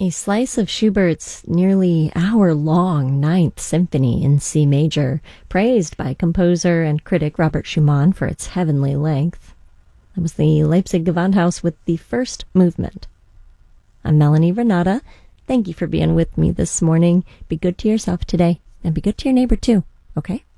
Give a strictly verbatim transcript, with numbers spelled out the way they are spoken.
A slice of Schubert's nearly hour-long Ninth Symphony in C major, praised by composer and critic Robert Schumann for its heavenly length. That was the Leipzig Gewandhaus with the first movement. I'm Melanie Renata. Thank you for being with me this morning. Be good to yourself today, and be good to your neighbor too, okay?